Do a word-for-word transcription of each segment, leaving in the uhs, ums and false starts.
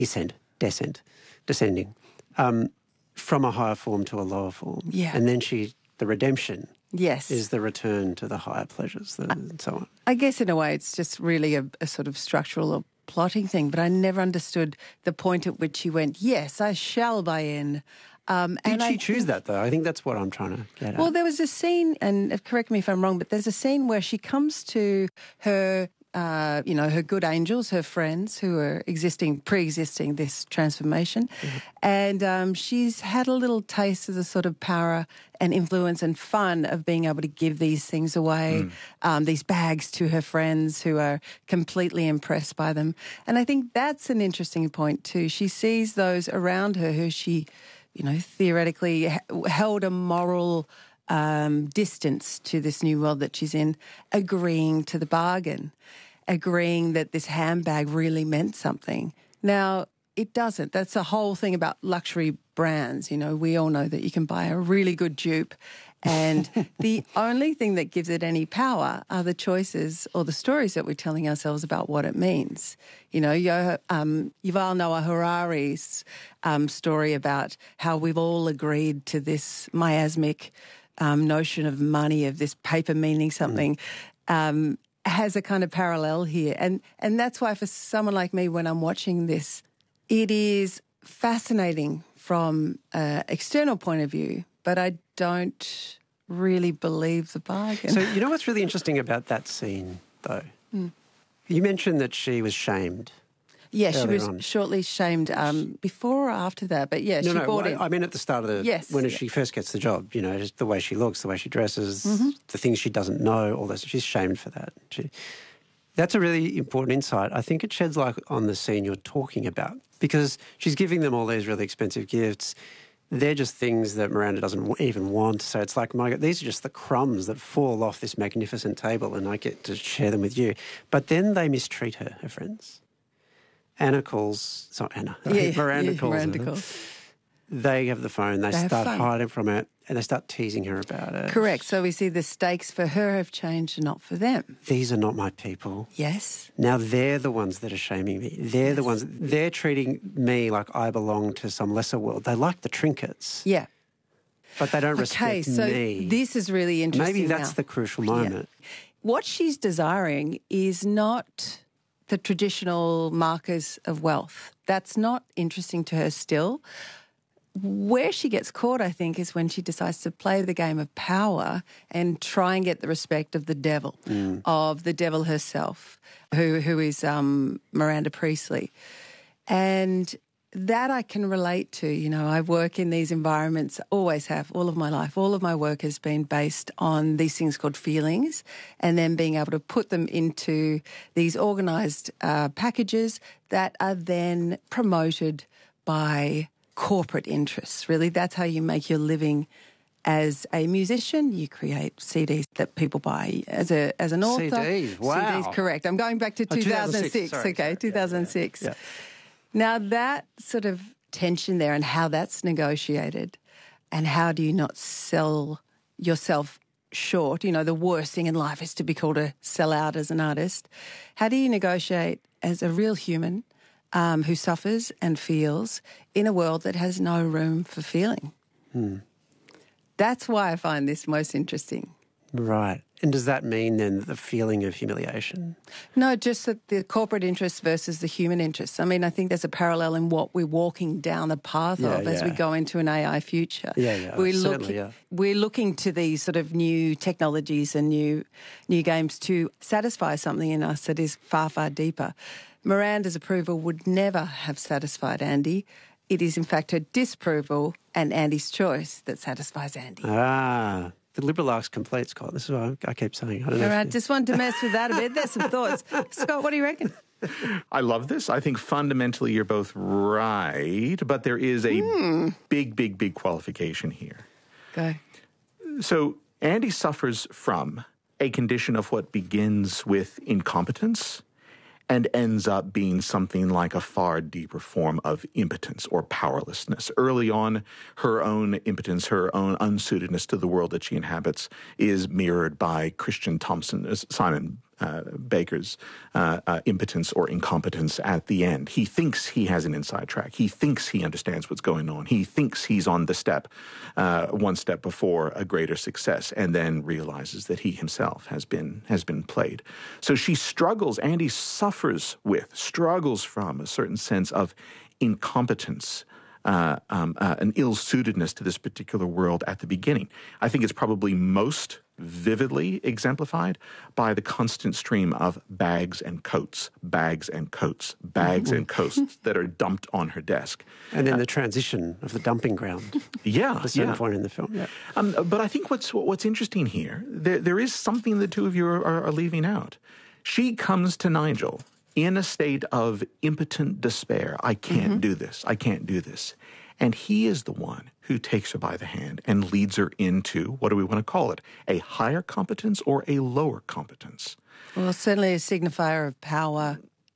descent, descent, descending um, from a higher form to a lower form. Yeah. And then she, the redemption Yes. is the return to the higher pleasures the, and so on. I guess in a way it's just really a, a sort of structural or plotting thing, but I never understood the point at which she went, yes, I shall buy in. Um, Did and she I choose think, that, though? I think that's what I'm trying to get at. Well, there was a scene, and correct me if I'm wrong, but there's a scene where she comes to her, uh, you know, her good angels, her friends who are existing, pre-existing this transformation, mm-hmm. and um, she's had a little taste of the sort of power and influence and fun of being able to give these things away, mm. um, these bags to her friends who are completely impressed by them. And I think that's an interesting point too. She sees those around her who she, you know, theoretically held a moral um, distance to this new world that she's in, agreeing to the bargain, agreeing that this handbag really meant something. Now, it doesn't. That's the whole thing about luxury brands. You know, we all know that you can buy a really good dupe, and the only thing that gives it any power are the choices or the stories that we're telling ourselves about what it means. You know, Yo, um, Yuval Noah Harari's um, story about how we've all agreed to this miasmic um, notion of money, of this paper meaning something, mm. um, has a kind of parallel here. And, and that's why for someone like me, when I'm watching this, it is fascinating from an external point of view, but I don't really believe the bargain. So you know what's really interesting about that scene, though? Mm. You mentioned that she was shamed. Yeah, she was on. shortly shamed um, before or after that, but yeah, no, she no, bought I, in. I mean at the start of the, yes, when yeah. she first gets the job, you know, just the way she looks, the way she dresses, mm-hmm. the things she doesn't know, all this, she's shamed for that. She, that's a really important insight. I think it sheds light on the scene you're talking about because she's giving them all these really expensive gifts. They're just things that Miranda doesn't even want. So it's like, my God, these are just the crumbs that fall off this magnificent table and I get to share them with you. But then they mistreat her, her friends. Anna calls, sorry, Anna, yeah, Miranda yeah, calls Miranda her. calls. They have the phone, they, they start hiding from it and they start teasing her about it. Correct. So we see the stakes for her have changed and not for them. These are not my people. Yes. Now they're the ones that are shaming me. They're yes. the ones, they're treating me like I belong to some lesser world. They like the trinkets. Yeah. But they don't respect okay, so me. This is really interesting. Maybe that's now. the crucial moment. Yeah. What she's desiring is not the traditional markers of wealth. That's not interesting to her still. Where she gets caught, I think, is when she decides to play the game of power and try and get the respect of the devil, mm. of the devil herself, who who is um, Miranda Priestly. And that I can relate to. You know, I work in these environments, always have, all of my life. All of my work has been based on these things called feelings and then being able to put them into these organised uh, packages that are then promoted by corporate interests. Really, that's how you make your living as a musician. You create C Ds that people buy. As a as an author, C Ds, wow. C Ds, correct. I'm going back to oh, two thousand six. Sorry, okay, sorry. two thousand six. Yeah, yeah. Now that sort of tension there and how that's negotiated and how do you not sell yourself short, you know, the worst thing in life is to be called a sellout as an artist. How do you negotiate as a real human um, who suffers and feels in a world that has no room for feeling? Hmm. That's why I find this most interesting. Right. And does that mean then the feeling of humiliation? No, just that the corporate interests versus the human interests. I mean, I think there's a parallel in what we're walking down the path yeah, of as yeah. we go into an A I future. Yeah, yeah, we're certainly, looking, yeah. We're looking to these sort of new technologies and new, new games to satisfy something in us that is far, far deeper. Miranda's approval would never have satisfied Andy. It is, in fact, her disapproval and Andy's choice that satisfies Andy. Ah, the liberal art's complete, Scott. This is what I keep saying. I don't know. All right, you... just wanted to mess with that a bit. There's some thoughts. Scott, what do you reckon? I love this. I think fundamentally you're both right, but there is a mm. big, big, big qualification here. Go. So Andy suffers from a condition of what begins with incompetence and ends up being something like a far deeper form of impotence or powerlessness. Early on, her own impotence, her own unsuitedness to the world that she inhabits is mirrored by Christian Thompson, Simon uh, Baker's uh, uh, impotence or incompetence at the end. He thinks he has an inside track. He thinks he understands what's going on. He thinks he's on the step, uh, one step before a greater success, and then realizes that he himself has been has been played. So she struggles. Andy suffers with, struggles from a certain sense of incompetence. Uh, um, uh, an ill-suitedness to this particular world at the beginning. I think it's probably most vividly exemplified by the constant stream of bags and coats, bags and coats, bags and coats that are dumped on her desk. And then uh, the transition of the dumping ground. Yeah, at a certain yeah. point in the film. Yeah. Um, but I think what's what's interesting here, there, there is something the two of you are, are, are leaving out. She comes to Nigel in a state of impotent despair. I can't mm-hmm. do this. I can't do this. And he is the one who takes her by the hand and leads her into, what do we want to call it, a higher competence or a lower competence? Well, certainly a signifier of power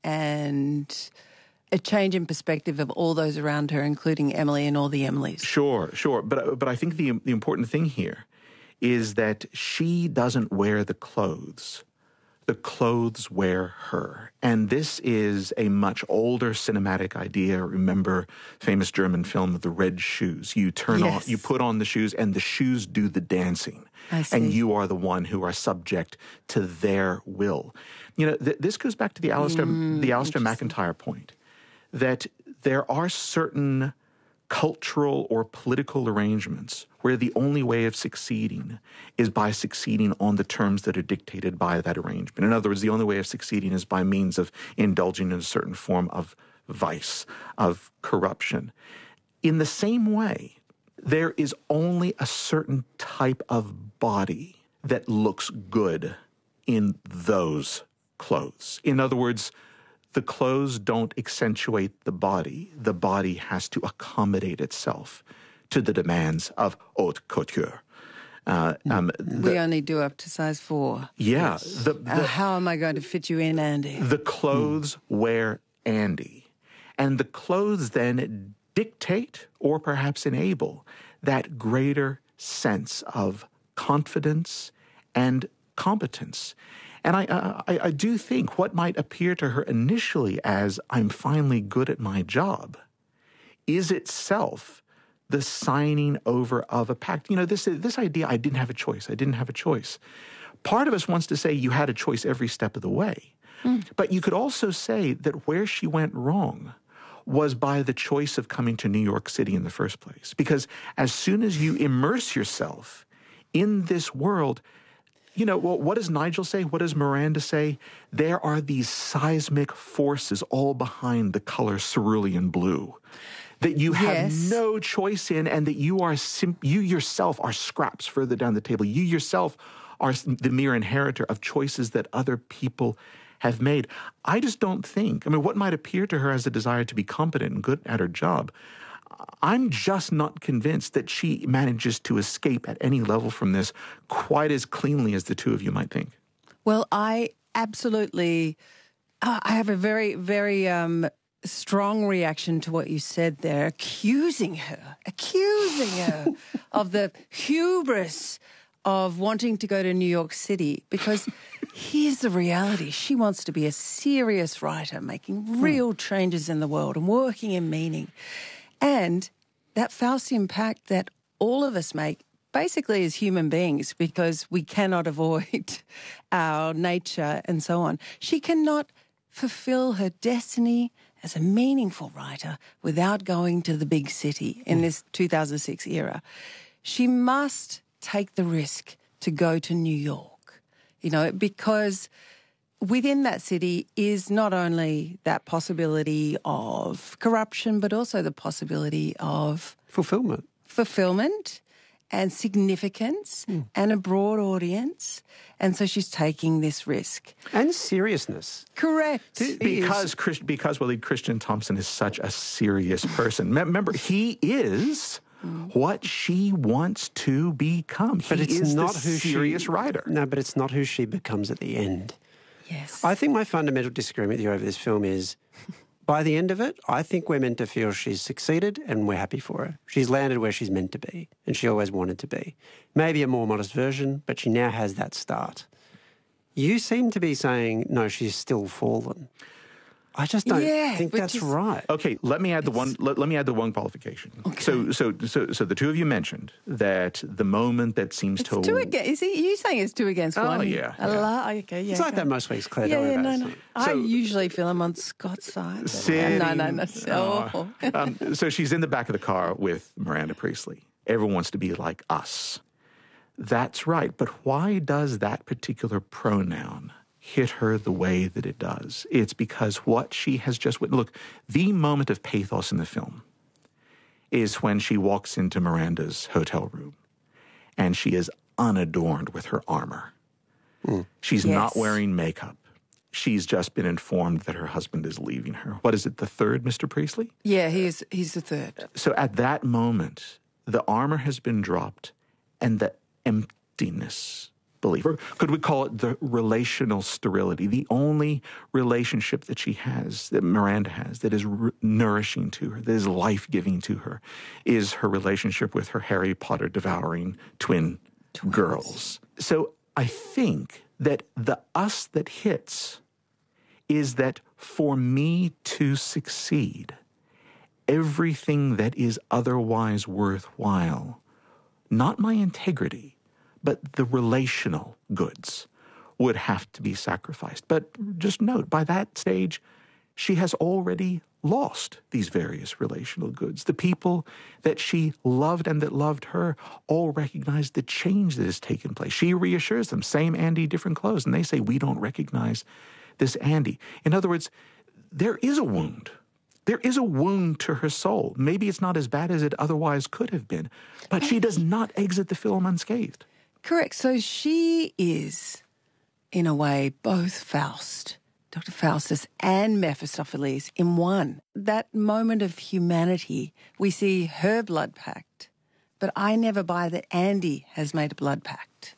and a change in perspective of all those around her, including Emily and all the Emilys. Sure, sure. But, but I think the, the important thing here is that she doesn't wear the clothes. The clothes wear her. And this is a much older cinematic idea. Remember famous German film, The Red Shoes. You turn yes. on, you put on the shoes and the shoes do the dancing. I see. And you are the one who are subject to their will. You know, th- this goes back to the Alistair, mm, the Alistair McIntyre point, that there are certain cultural or political arrangements where the only way of succeeding is by succeeding on the terms that are dictated by that arrangement. In other words, the only way of succeeding is by means of indulging in a certain form of vice, of corruption. In the same way, there is only a certain type of body that looks good in those clothes. In other words, the clothes don't accentuate the body. The body has to accommodate itself to the demands of haute couture. Uh, um, the, we only do up to size four. Yeah. Yes. The, the, uh, how am I going to fit you in, Andy? The clothes mm. wear Andy. And the clothes then dictate or perhaps enable that greater sense of confidence and competence. And I, I, I do think what might appear to her initially as I'm finally good at my job is itself the signing over of a pact. You know, this, this idea, I didn't have a choice, I didn't have a choice. Part of us wants to say you had a choice every step of the way. Mm. But you could also say that where she went wrong was by the choice of coming to New York City in the first place. Because as soon as you immerse yourself in this world, you know, well, what does Nigel say? What does Miranda say? There are these seismic forces all behind the color cerulean blue that you have yes. no choice in, and that you are sim- you yourself are scraps further down the table. You yourself are the mere inheritor of choices that other people have made. I just don't think, I mean, what might appear to her as a desire to be competent and good at her job, I'm just not convinced that she manages to escape at any level from this quite as cleanly as the two of you might think. Well, I absolutely, uh, I have a very, very um, strong reaction to what you said there, accusing her, accusing her of the hubris of wanting to go to New York City, because here's the reality. She wants to be a serious writer, making real hmm. changes in the world and working in meaning. And that Faustian pact that all of us make basically as human beings, because we cannot avoid our nature and so on. She cannot fulfill her destiny as a meaningful writer without going to the big city in this two thousand six era. She must take the risk to go to New York, you know, because within that city is not only that possibility of corruption, but also the possibility of fulfillment, fulfillment and significance mm. and a broad audience. And so she's taking this risk. And seriousness. Correct. Because, Chris, because Willie, Christian Thompson is such a serious person. Remember, he is what she wants to become. But he it's is not the who serious she, writer. No, but it's not who she becomes at the end. Yes. I think my fundamental disagreement with you over this film is, by the end of it, I think we're meant to feel she's succeeded and we're happy for her. She's landed where she's meant to be and she always wanted to be. Maybe a more modest version, but she now has that start. You seem to be saying, no, she's still fallen. I just don't Yeah, think which that's is- right. Okay, let me add the one. Let, let me add the one qualification. Okay. So, so, so, so the two of you mentioned that the moment that seems It's to two against. Is he? You saying it's two against Oh, one? yeah, A yeah. la- okay, yeah. It's like okay. that most weeks, Claire. Yeah, don't worry yeah, about no, it. no. I So- usually feel I'm on Scott's side. but- Sitting, no, no, no. Oh. Oh. um, so she's in the back of the car with Miranda Priestley. Everyone wants to be like us. That's right. But why does that particular pronoun hit her the way that it does? It's because what she has just wit- look, the moment of pathos in the film is when she walks into Miranda's hotel room and she is unadorned with her armor. She's not Yes. wearing makeup. She's just been informed that her husband is leaving her. What is it, the third Mister Priestley? Yeah, he's he's the third. So at that moment, the armor has been dropped and the emptiness, belief, or could we call it the relational sterility, the only relationship that she has, that Miranda has, that is r- nourishing to her, that is life-giving to her, is her relationship with her Harry Potter devouring twin girls. So I think that the us that hits is that for me to succeed, everything that is otherwise worthwhile, not my integrity, but the relational goods, would have to be sacrificed. But just note, by that stage, she has already lost these various relational goods. The people that she loved and that loved her all recognize the change that has taken place. She reassures them, same Andy, different clothes. And they say, we don't recognize this Andy. In other words, there is a wound. There is a wound to her soul. Maybe it's not as bad as it otherwise could have been, but she does not exit the film unscathed. Correct. So she is, in a way, both Faust, Doctor Faustus, and Mephistopheles in one. That moment of humanity, we see her blood pact, but I never buy that Andy has made a blood pact.